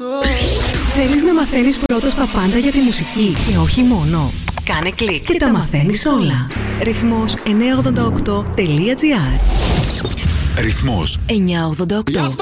Θέλεις να μαθαίνεις πρώτος τα πάντα για τη μουσική και όχι μόνο? Κάνε κλικ και τα μαθαίνεις όλα. Ρυθμός 988.gr. Ρυθμός 988.